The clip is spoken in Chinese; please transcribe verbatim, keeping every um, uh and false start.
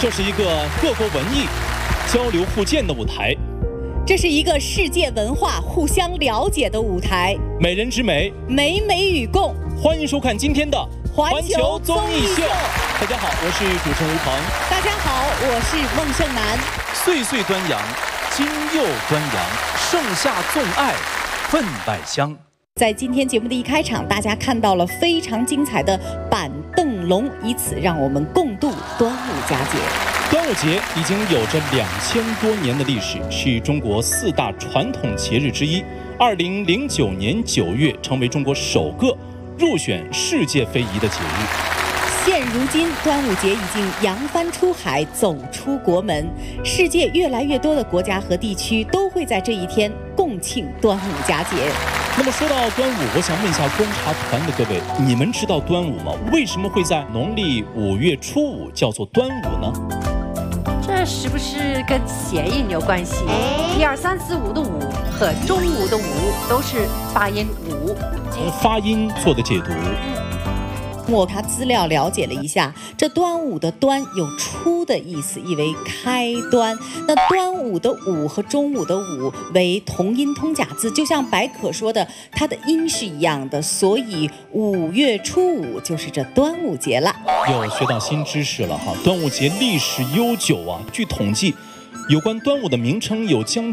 这是一个各国文艺交流互鉴的舞台， 这是一个世界文化互相了解的舞台。 美人之美， 美美与共。 欢迎收看今天的环球综艺秀。 大家好，我是主持人吴鹏。 大家好，我是孟胜男。 岁岁端阳，今又端阳，盛夏纵爱，分外香。 在今天节目的一开场，大家看到了非常精彩的板凳龙，以此让我们共度端午佳节。 端午节已经有着两千多年的历史，是中国四大传统节日之一。二零零九年九月，成为中国首个入选世界非遗的节日。 现如今，端午节已经扬帆出海，走出国门。世界越来越多的国家和地区都会在这一天共庆端午佳节。 那么说到端午，我想问一下观察团的各位，你们知道端午吗？为什么会在农历五月初五叫做端午呢？ 这是不是跟谐音有关系？一二三四五的五和中午的午都是发音午， 从发音做的解读。 我查资料了解了一下，这端午的端有出的意思，意为开端。那端午的午和中午的午为同音通假字，就像百科说的，它的音是一样的，所以五月初五就是这端午节了。 又学到新知识了哈！端午节历史悠久啊，据统计，有关端午的名称有将